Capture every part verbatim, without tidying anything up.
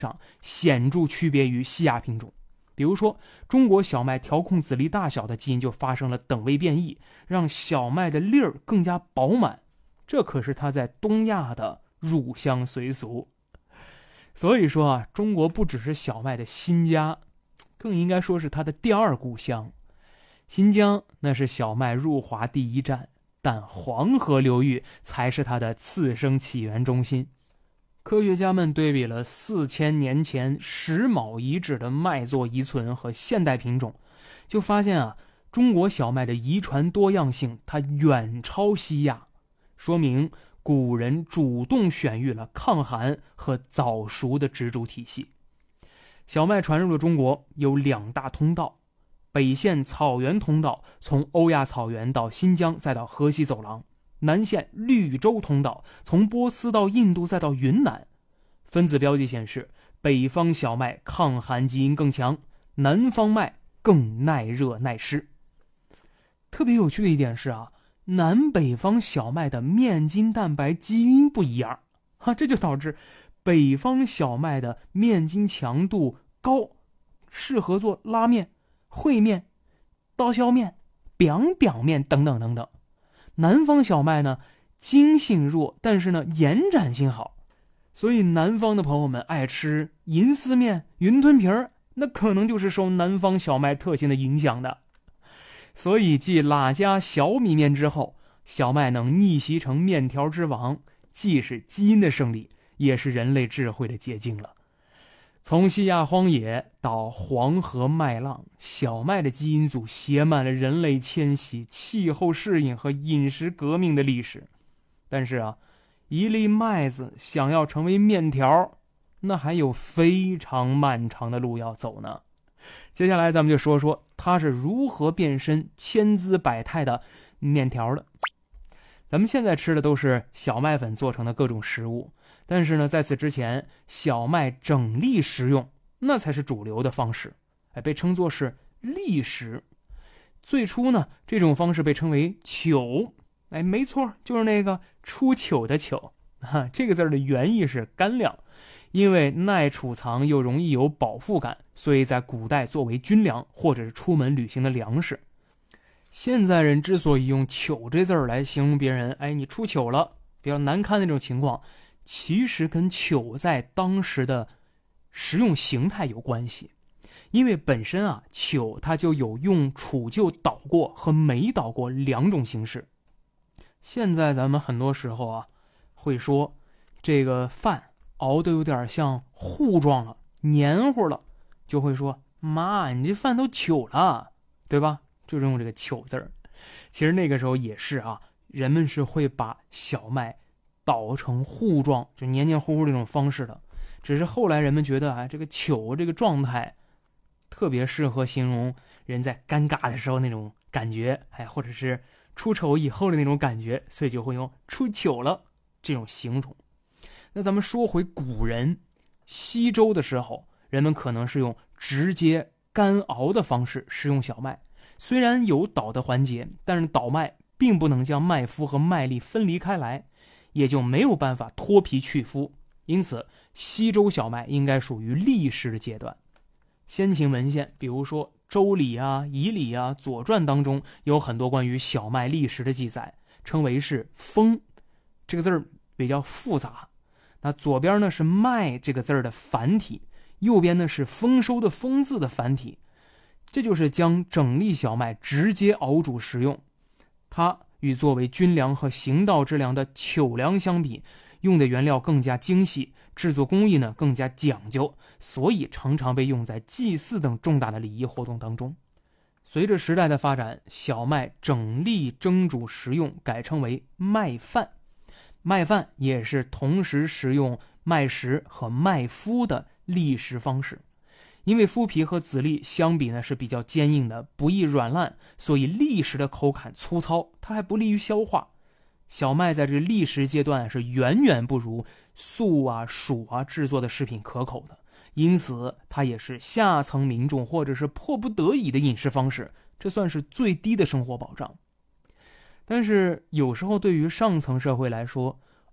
上显著区别于西亚品种。比如说，中国小麦调控籽粒大小的基因就发生了等位变异，让小麦的粒儿更加饱满，这可是它在东亚的入乡随俗。所以说啊，中国不只是小麦的新家，更应该说是它的第二故乡。新疆那是小麦入华第一站，但黄河流域才是它的次生起源中心。科学家们对比了四千年前石峁遗址的麦作遗存和现代品种，就发现啊，中国小麦的遗传多样性它远超西亚，说明古人主动选育了抗寒和早熟的植株体系。小麦传入了中国有两大通道，北线草原通道从欧亚草原到新疆再到河西走廊，南线绿洲通道从波斯到印度再到云南。分子标记显示，北方小麦抗寒基因更强，南方麦更耐热耐湿。特别有趣的一点是啊，南北方小麦的面筋蛋白基因不一样啊，这就导致北方小麦的面筋强度高，适合做拉面、烩面、刀削面、biang biang面等等等等。南方小麦呢，筋性弱，但是呢延展性好，所以南方的朋友们爱吃银丝面、云吞皮儿，那可能就是受南方小麦特性的影响的。所以继喇家小米面之后，小麦能逆袭成面条之王，既是基因的胜利，也是人类智慧的结晶了。从西亚荒野到黄河麦浪，小麦的基因组写满了人类迁徙、气候适应和饮食革命的历史。但是啊，一粒麦子想要成为面条，那还有非常漫长的路要走呢。接下来咱们就说说它是如何变身千姿百态的面条的。咱们现在吃的都是小麦粉做成的各种食物，但是呢，在此之前，小麦整粒食用那才是主流的方式，哎，被称作是粒食。最初呢，这种方式被称为糗，哎，没错，就是那个出糗的糗啊。这个字的原意是干粮，因为耐储藏又容易有饱腹感，所以在古代作为军粮或者是出门旅行的粮食。现在人之所以用糗这字儿来形容别人，哎，你出糗了，比较难堪的那种情况，其实跟糗在当时的食用形态有关系。因为本身啊，糗它就有用杵臼捣过和没捣过两种形式。现在咱们很多时候啊，会说这个饭熬得有点像糊状了、黏糊了，就会说妈，你这饭都糗了，对吧？就是用这个糗字儿。其实那个时候也是啊，人们是会把小麦捣成糊状，就黏黏糊糊这种方式的。只是后来人们觉得啊，这个糗这个状态特别适合形容人在尴尬的时候那种感觉，哎，或者是出丑以后的那种感觉，所以就会用出糗了这种形容。那咱们说回古人，西周的时候，人们可能是用直接干熬的方式食用小麦，虽然有捣的环节，但是捣麦并不能将麦麸和麦粒分离开来，也就没有办法脱皮去麸，因此西周小麦应该属于粒食的阶段。先秦文献，比如说周礼啊、仪礼啊、左传当中有很多关于小麦粒食的记载，称为是丰，这个字儿比较复杂。那左边呢是麦这个字儿的繁体，右边呢是丰收的丰字的繁体，这就是将整粒小麦直接熬煮食用。它与作为军粮和行道之粮的糗粮相比，用的原料更加精细，制作工艺呢更加讲究，所以常常被用在祭祀等重大的礼仪活动当中。随着时代的发展，小麦整粒蒸煮食用改称为麦饭，麦饭也是同时食用麦食和麦麸的粒食方式。因为麸皮和籽粒相比呢是比较坚硬的，不易软烂，所以粒食的口感粗糙，它还不利于消化。小麦在这个粒食阶段是远远不如粟啊、黍啊制作的食品可口的，因此它也是下层民众或者是迫不得已的饮食方式，这算是最低的生活保障。但是有时候对于上层社会来说，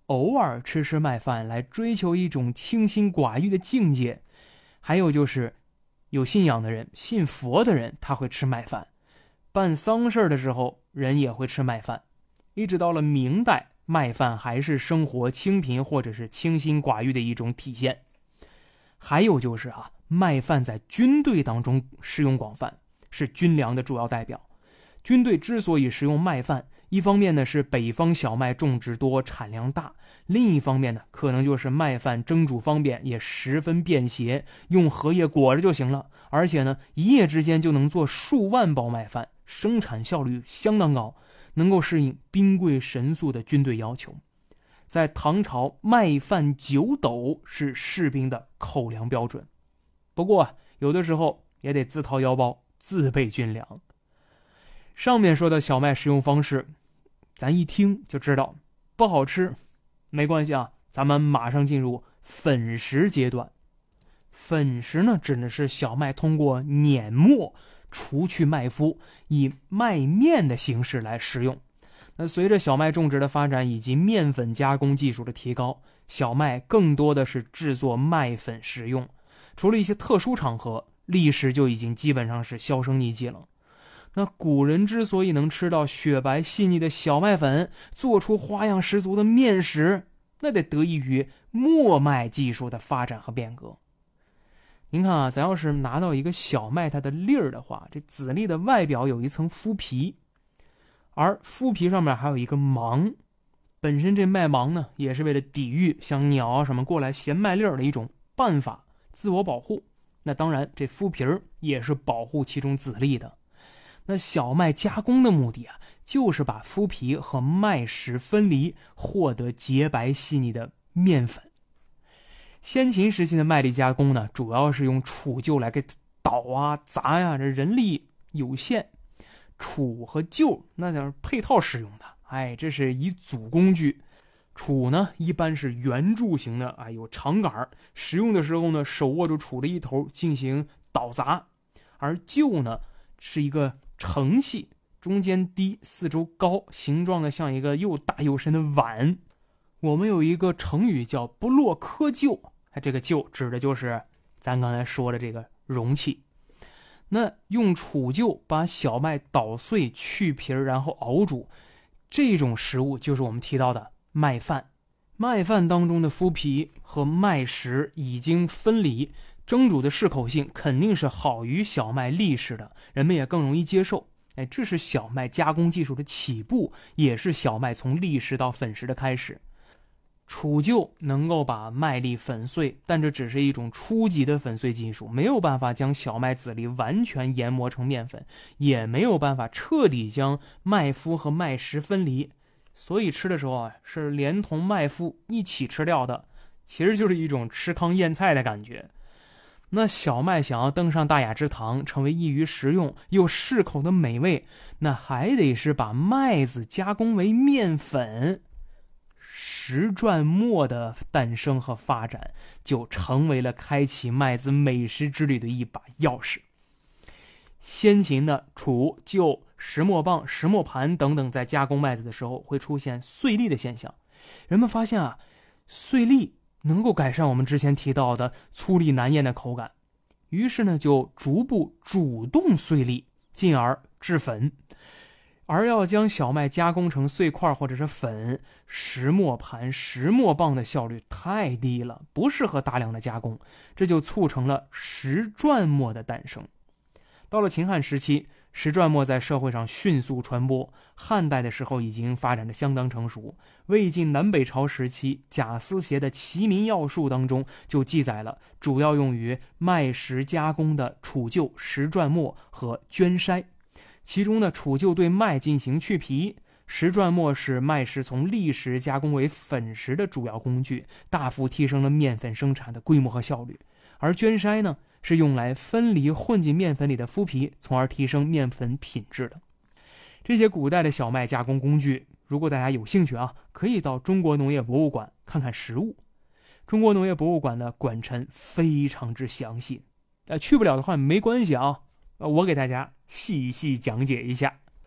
偶尔吃吃麦饭来追求一种清心寡欲的境界。还有就是有信仰的人，信佛的人，他会吃麦饭。办丧事的时候，人也会吃麦饭。一直到了明代，麦饭还是生活清贫或者是清心寡欲的一种体现。还有就是啊，麦饭在军队当中使用广泛，是军粮的主要代表。军队之所以食用麦饭，一方面呢是北方小麦种植多，产量大；另一方面呢，可能就是麦饭蒸煮方便，也十分便携，用荷叶裹着就行了。而且呢，一夜之间就能做数万包麦饭，生产效率相当高，能够适应兵贵神速的军队要求。在唐朝，麦饭九斗是士兵的口粮标准。不过有的时候也得自掏腰包，自备军粮。上面说的小麦食用方式，咱一听就知道不好吃。没关系啊，咱们马上进入粉食阶段。粉食呢，指的是小麦通过碾磨除去麦麸，以麦面的形式来食用。那随着小麦种植的发展以及面粉加工技术的提高，小麦更多的是制作麦粉食用。除了一些特殊场合，历史就已经基本上是销声匿迹了。那古人之所以能吃到雪白细腻的小麦粉，做出花样十足的面食，那得得益于磨麦技术的发展和变革。您看啊，咱要是拿到一个小麦它的粒儿的话，这籽粒的外表有一层麸皮，而麸皮上面还有一个芒。本身这麦芒呢，也是为了抵御像鸟啊什么过来衔麦粒儿的一种办法，自我保护。那当然，这麸皮儿也是保护其中籽粒的。那小麦加工的目的啊，就是把麸皮和麦实分离，获得洁白细腻的面粉。先秦时期的麦粒加工呢，主要是用杵臼来给捣啊砸呀，这人力有限，杵和臼那叫配套使用的。哎，这是一组工具。杵呢一般是圆柱形的，哎，有长杆，使用的时候呢，手握住杵的一头进行捣砸。而臼呢是一个盛器，中间低，四周高，形状的像一个又大又深的碗。我们有一个成语叫不落窠臼，这个臼指的就是咱刚才说的这个容器。那用杵臼把小麦捣碎去皮，然后熬煮，这种食物就是我们提到的麦饭。麦饭当中的麸皮和麦实已经分离，蒸煮的适口性肯定是好于小麦粒食的，人们也更容易接受。哎，这是小麦加工技术的起步，也是小麦从粒食到粉食的开始。杵臼能够把麦粒粉碎，但这只是一种初级的粉碎技术，没有办法将小麦籽粒完全研磨成面粉，也没有办法彻底将麦麸和麦实分离。所以吃的时候啊，是连同麦麸一起吃掉的，其实就是一种吃糠咽菜的感觉。那小麦想要登上大雅之堂，成为易于食用又适口的美味，那还得是把麦子加工为面粉。石转磨的诞生和发展，就成为了开启麦子美食之旅的一把钥匙。先秦的杵、臼、石磨棒、石磨盘等等，在加工麦子的时候会出现碎粒的现象。人们发现啊，碎粒能够改善我们之前提到的粗粝难咽的口感，于是呢，就逐步煮动碎粒，进而制粉。而要将小麦加工成碎块或者是粉，石磨盘、石磨棒的效率太低了，不适合大量的加工，这就促成了石转磨的诞生。到了秦汉时期，石转磨在社会上迅速传播，汉代的时候已经发展的相当成熟。魏晋南北朝时期，贾思勰的《齐民要术》当中就记载了主要用于麦石加工的杵臼、石转磨和绢筛。其中呢，杵臼对麦进行去皮，石转磨是麦石从粒食加工为粉食的主要工具，大幅提升了面粉生产的规模和效率。而绢筛呢，是用来分离混进面粉里的麸皮，从而提升面粉品质的。这些古代的小麦加工工具，如果大家有兴趣啊，可以到中国农业博物馆看看实物。中国农业博物馆的馆陈非常之详细，呃，去不了的话没关系啊，我给大家细细讲解一下。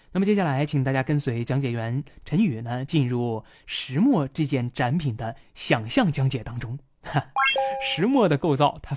那么接下来，请大家跟随讲解员陈宇呢，进入石墨这件展品的想象讲解当中。石墨的构造它